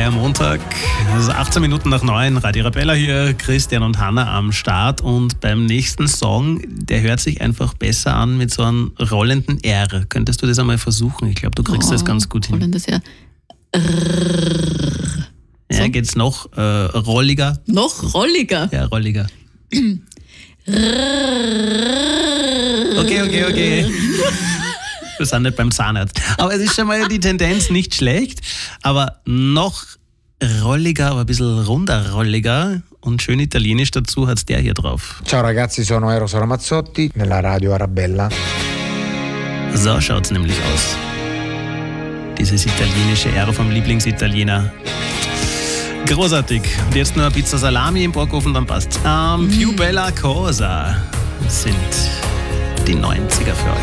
freier Montag. Es ist 18 Minuten nach 9. Radio Arabella hier, Christian und Hanna am Start. Und beim nächsten Song, der hört sich einfach besser an mit so einem rollenden R. Könntest du das einmal versuchen? Ich glaube, du kriegst das ganz gut hin. Rollendes R. Ja, geht's noch rolliger? Noch rolliger? Ja, rolliger. Okay. Wir sind nicht beim Zahnarzt. Aber es ist schon mal die Tendenz nicht schlecht. Aber noch rolliger, aber ein bisschen runterrolliger und schön italienisch dazu hat's der hier drauf. Ciao ragazzi, sono Eros Ramazzotti nella Radio Arabella. So schaut's nämlich aus. Dieses italienische R vom Lieblingsitaliener. Großartig. Und jetzt nur eine Pizza Salami im Backofen, dann passt's. Più bella cosa sind die 90er für euch.